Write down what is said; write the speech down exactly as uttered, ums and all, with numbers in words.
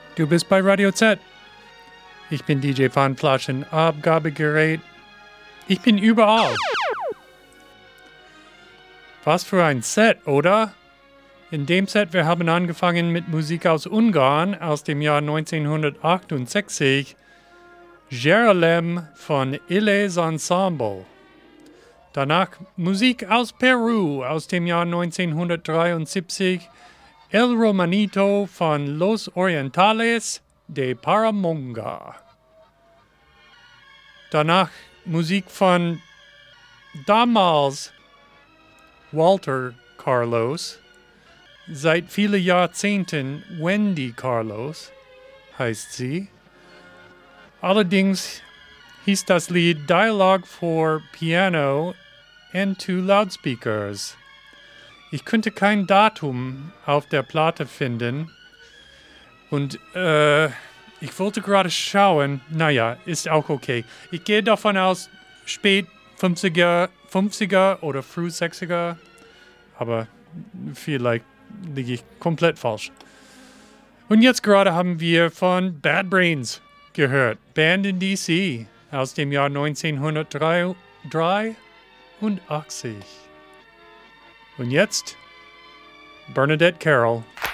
Du bist bei Radio Z. Ich bin D J Van Flaschen, Abgabegerät. Ich bin überall. Was für ein Set, oder? In dem Set, wir haben angefangen mit Musik aus Ungarn aus dem Jahr neunzehnhundertachtundsechzig. Jeralem von Illes Ensemble. Danach Musik aus Peru aus dem Jahr neunzehnhundertdreiundsiebzig. El Romanito von Los Orientales de Paramonga. Danach Musik von damals Walter Carlos. Seit vielen Jahrzehnten Wendy Carlos heißt sie. Allerdings hieß das Lied Dialogue for Piano and Two Loudspeakers. Ich konnte kein Datum auf der Platte finden und äh, ich wollte gerade schauen, naja, ist auch okay. Ich gehe davon aus, spät fünfziger, fünfziger oder früh sechziger, aber vielleicht liege ich komplett falsch. Und jetzt gerade haben wir von Bad Brains gehört, Band in D C aus dem Jahr neunzehnhundertdreiundachtzig. Und jetzt Bernadette Carroll.